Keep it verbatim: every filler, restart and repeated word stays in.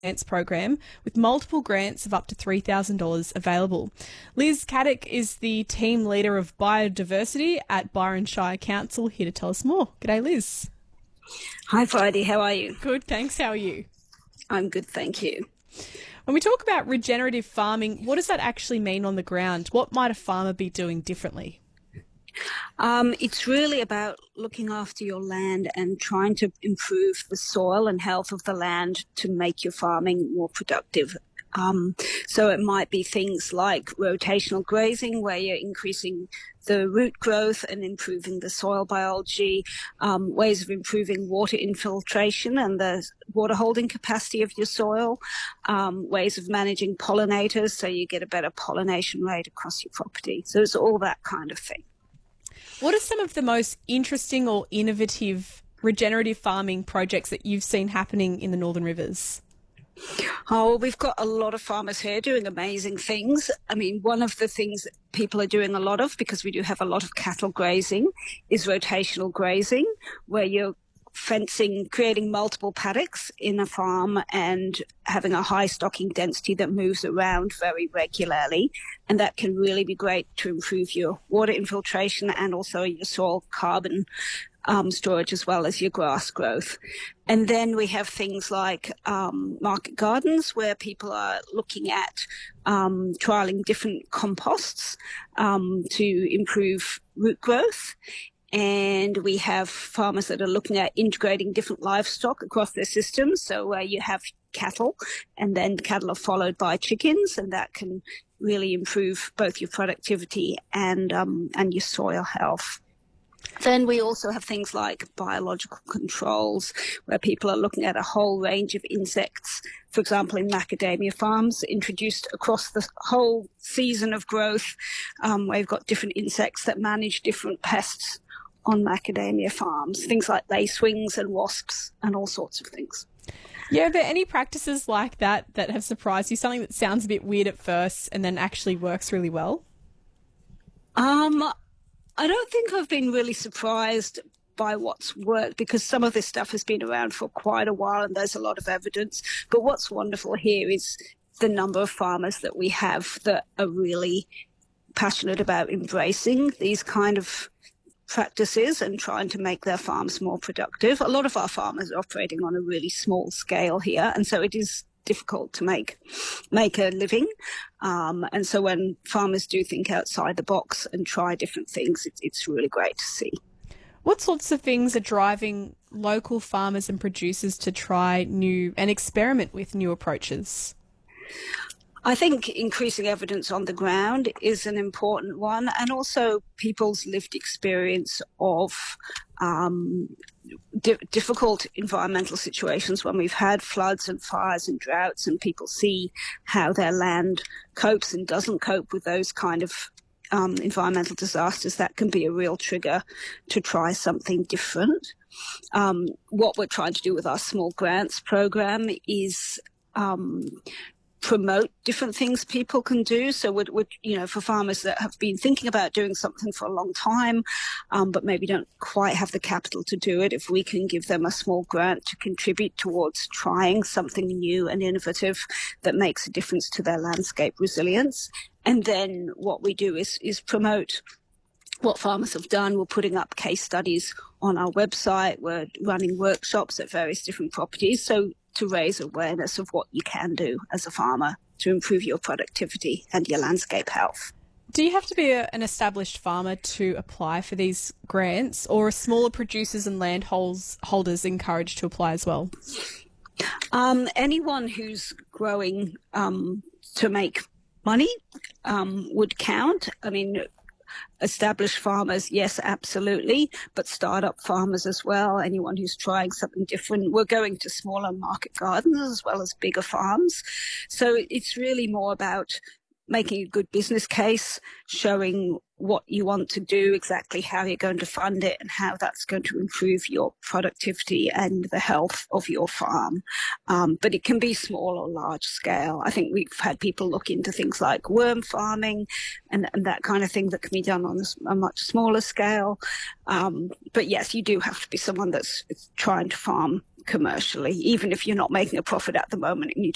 Grants program with multiple grants of up to three thousand dollars available. Liz Caddick is the team leader of biodiversity at Byron Shire Council, here to tell us more. G'day, Liz. Hi, Friday. How are you? Good, thanks. How are you? I'm good, thank you. When we talk about regenerative farming, what does that actually mean on the ground? What might a farmer be doing differently? Um, it's really about looking after your land and trying to improve the soil and health of the land to make your farming more productive. Um, so it might be things like rotational grazing, where you're increasing the root growth and improving the soil biology, um, ways of improving water infiltration and the water holding capacity of your soil, um, ways of managing pollinators so you get a better pollination rate across your property. So it's all that kind of thing. What are some of the most interesting or innovative regenerative farming projects that you've seen happening in the Northern Rivers? Oh, we've got a lot of farmers here doing amazing things. I mean, one of the things that people are doing a lot of, because we do have a lot of cattle grazing, is rotational grazing, where you're fencing, creating multiple paddocks in a farm and having a high stocking density that moves around very regularly. And that can really be great to improve your water infiltration and also your soil carbon um, storage, as well as your grass growth. And then we have things like um, market gardens, where people are looking at um, trialing different composts um, to improve root growth. And we have farmers that are looking at integrating different livestock across their systems. So uh, you have cattle, and then cattle are followed by chickens, and that can really improve both your productivity and um, and your soil health. Then we also have things like biological controls, where people are looking at a whole range of insects, for example, in macadamia farms, introduced across the whole season of growth, um, where you've got different insects that manage different pests on macadamia farms, things like lacewings and wasps and all sorts of things. Yeah, are there any practices like that that have surprised you? Something that sounds a bit weird at first and then actually works really well? Um, I don't think I've been really surprised by what's worked, because some of this stuff has been around for quite a while and there's a lot of evidence. But what's wonderful here is the number of farmers that we have that are really passionate about embracing these kind of practices and trying to make their farms more productive. A lot of our farmers are operating on a really small scale here, and so it is difficult to make make a living. Um, and so when farmers do think outside the box and try different things, it's, it's really great to see. What sorts of things are driving local farmers and producers to try new and experiment with new approaches? I think increasing evidence on the ground is an important one, and also people's lived experience of um, di- difficult environmental situations when we've had floods and fires and droughts, and people see how their land copes and doesn't cope with those kind of um, environmental disasters. That can be a real trigger to try something different. Um, what we're trying to do with our small grants program is um, promote different things people can do. So, would, would you know, for farmers that have been thinking about doing something for a long time, um, but maybe don't quite have the capital to do it, if we can give them a small grant to contribute towards trying something new and innovative that makes a difference to their landscape resilience. And then what we do is, is promote what farmers have done. We're putting up case studies on our website. We're running workshops at various different properties. So to raise awareness of what you can do as a farmer to improve your productivity and your landscape health. Do you have to be a, an established farmer to apply for these grants, or are smaller producers and land holds, holders encouraged to apply as well? Um, anyone who's growing um, to make money um, would count. I mean, established farmers, yes, absolutely, but startup farmers as well, anyone who's trying something different. We're going to smaller market gardens as well as bigger farms. So it's really more about making a good business case, showing what you want to do, exactly how you're going to fund it, and how that's going to improve your productivity and the health of your farm. Um, but it can be small or large scale. I think we've had people look into things like worm farming and, and that kind of thing that can be done on a much smaller scale. Um, but yes, you do have to be someone that's trying to farm commercially, even if you're not making a profit at the moment and you